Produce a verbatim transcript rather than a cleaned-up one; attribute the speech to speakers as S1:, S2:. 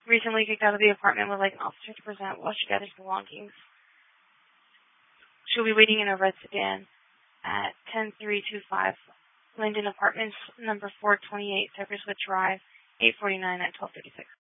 S1: recently kicked out of the apartment would like an officer to present while she gathers belongings. She'll be waiting in a red sedan at ten three two five Linden Apartments, number four twenty-eight Cypresswood Drive, eight forty-nine at twelve thirty-six.